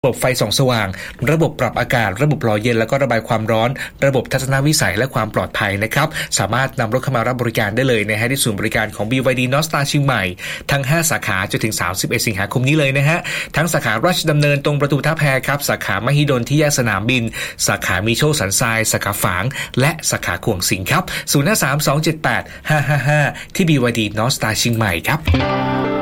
ระบบไฟส่องสว่างระบบปรับอากาศระบบหล่อเย็นแล้วก็ระบายความร้อนระบบทัศนวิสัยและความปลอดภัยนะครับสามารถนำรถเข้ามารับบริการได้เลยนะฮะที่ศูนย์บริการของ BYD North Star เชียงใหม่ทั้ง5สาขาจนถึง31สิงหาคมนี้เลยนะฮะทั้งสาขาราชดำเนินตรงประตูท่าแพครับสาขามหิดลที่แยกสนามบินสาขามีโชคสันทรายสาขาฝางและสาขาขวงสิงห์ครับ053 278 555ที่ BYD North Star เชียงใหม่ครับ